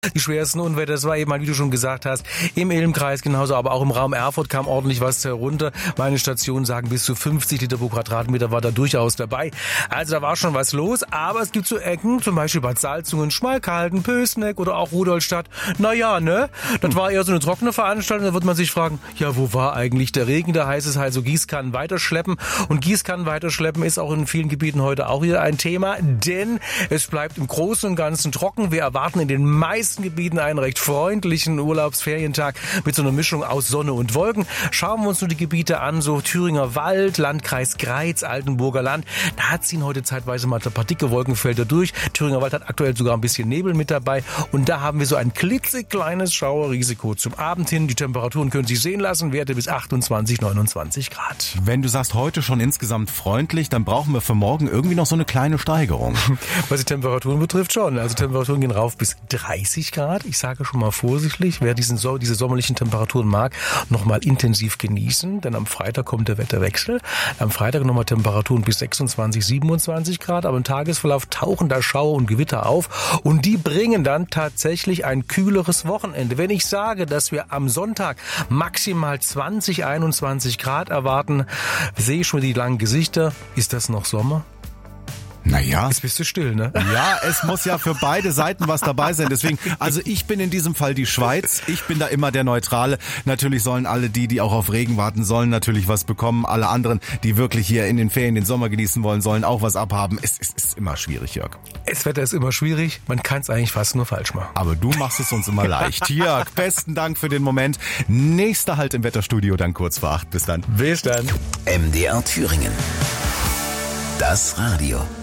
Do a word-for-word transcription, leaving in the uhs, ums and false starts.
Die schwersten Unwetter, das war eben mal, wie du schon gesagt hast, im Ilm-Kreis genauso, aber auch im Raum Erfurt kam ordentlich was herunter. Meine Stationen sagen, bis zu fünfzig Liter pro Quadratmeter war da durchaus dabei. Also da war schon was los, aber es gibt so Ecken, zum Beispiel Bad Salzungen, Schmalkalden, Pößneck oder auch Rudolstadt. Naja, ne? Das war eher so eine trockene Veranstaltung, da wird man sich fragen, ja, wo war eigentlich der Regen? Da heißt es halt so Gießkannen weiterschleppen. Und Gießkannen weiterschleppen ist auch in vielen Gebieten heute auch wieder ein Thema, denn es bleibt im Großen und Ganzen trocken. Wir erwarten in den meisten Gebieten einen recht freundlichen Urlaubsferientag mit so einer Mischung aus Sonne und Wolken. Schauen wir uns nur die Gebiete an, so Thüringer Wald, Landkreis Greiz, Altenburger Land. Da ziehen heute zeitweise mal ein paar dicke Wolkenfelder durch. Thüringer Wald hat aktuell sogar ein bisschen Nebel mit dabei. Und da haben wir so ein klitzekleines Schauerrisiko zum Abend hin. Die Temperaturen können sich sehen lassen, Werte bis achtundzwanzig, neunundzwanzig Grad. Wenn du sagst, heute schon insgesamt freundlich, dann brauchen wir für morgen irgendwie noch so eine kleine Steigerung. Was die Temperaturen betrifft schon. Also Temperaturen gehen rauf bis dreißig Grad. Ich sage schon mal vorsichtig, wer diesen, diese sommerlichen Temperaturen mag, nochmal intensiv genießen, denn am Freitag kommt der Wetterwechsel. Am Freitag nochmal Temperaturen bis sechsundzwanzig, siebenundzwanzig Grad, aber im Tagesverlauf tauchen da Schauer und Gewitter auf und die bringen dann tatsächlich ein kühleres Wochenende. Wenn ich sage, dass wir am Sonntag maximal zwanzig, einundzwanzig Grad erwarten, sehe ich schon die langen Gesichter. Ist das noch Sommer? Naja. Jetzt bist du still, ne? Ja, es muss ja für beide Seiten was dabei sein. Deswegen, also ich bin in diesem Fall die Schweiz. Ich bin da immer der Neutrale. Natürlich sollen alle die, die auch auf Regen warten, sollen natürlich was bekommen. Alle anderen, die wirklich hier in den Ferien den Sommer genießen wollen, sollen auch was abhaben. Es, es ist immer schwierig, Jörg. Das Wetter ist immer schwierig. Man kann es eigentlich fast nur falsch machen. Aber du machst es uns immer leicht. Jörg, besten Dank für den Moment. Nächster Halt im Wetterstudio dann kurz vor acht. Bis dann. Bis dann. M D R Thüringen. Das Radio.